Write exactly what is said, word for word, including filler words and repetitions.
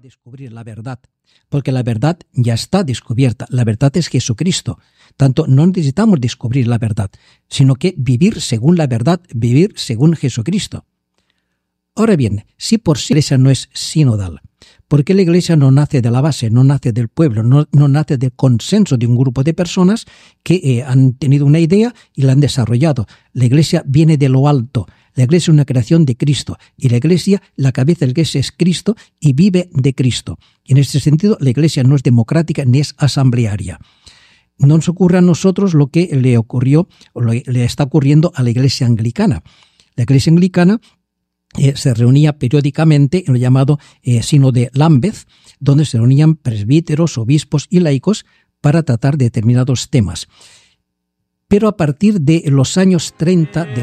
descubrir la verdad, porque la verdad ya está descubierta. La verdad es Jesucristo. Tanto no necesitamos descubrir la verdad, sino que vivir según la verdad, vivir según Jesucristo. Ahora bien, si por sí la Iglesia no es sinodal, ¿por qué la Iglesia no nace de la base, no nace del pueblo, no, no nace del consenso de un grupo de personas que eh, han tenido una idea y la han desarrollado? La Iglesia viene de lo alto. La Iglesia es una creación de Cristo y la Iglesia, la cabeza de la Iglesia es Cristo y vive de Cristo. Y en este sentido, la Iglesia no es democrática ni es asamblearia. No nos ocurre a nosotros lo que le ocurrió o le está ocurriendo a la Iglesia anglicana. La Iglesia anglicana Eh, se reunía periódicamente en lo llamado eh, Sínodo de Lambeth, donde se reunían presbíteros, obispos y laicos para tratar determinados temas. Pero a partir de los años treinta de